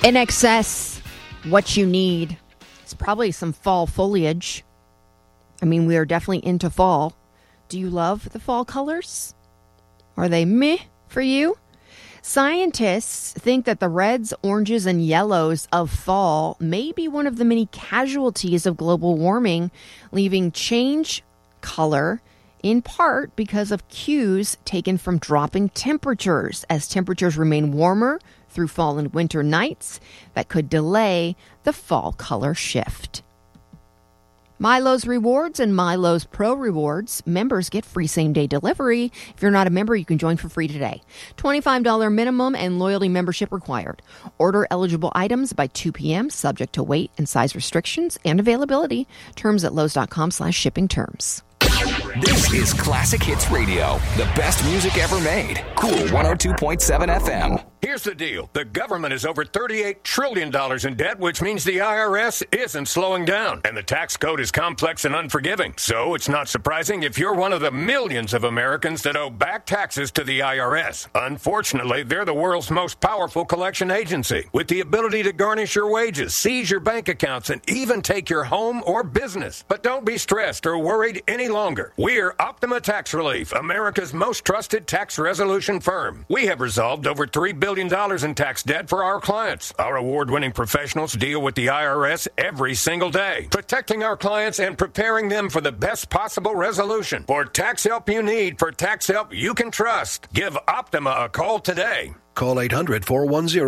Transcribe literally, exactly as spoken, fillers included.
In excess, what you need is probably some fall foliage. I mean, we are definitely into fall. Do you love the fall colors? Are they meh for you? Scientists think that the reds, oranges, and yellows of fall may be one of the many casualties of global warming, leaving change color in part because of cues taken from dropping temperatures. As temperatures remain warmer through fall and winter nights, that could delay the fall color shift. Milo's Rewards and Milo's Pro Rewards members get free same-day delivery. If you're not a member, you can join for free today. twenty-five dollars minimum and loyalty membership required. Order eligible items by two p.m., subject to weight and size restrictions and availability. Terms at Lowe's.com slash shipping terms. This is Classic Hits Radio, the best music ever made. Cool one oh two point seven F M. Here's the deal. The government is over thirty-eight trillion dollars in debt, which means the I R S isn't slowing down. And the tax code is complex and unforgiving. So it's not surprising if you're one of the millions of Americans that owe back taxes to the I R S. Unfortunately, they're the world's most powerful collection agency, with the ability to garnish your wages, seize your bank accounts, and even take your home or business. But don't be stressed or worried any longer. We're Optima Tax Relief, America's most trusted tax resolution firm. We have resolved over three billion dollars in tax debt for our clients. Our award-winning professionals deal with the I R S every single day, protecting our clients and preparing them for the best possible resolution. For tax help you need, for tax help you can trust, give Optima a call today. Call eight hundred, four one zero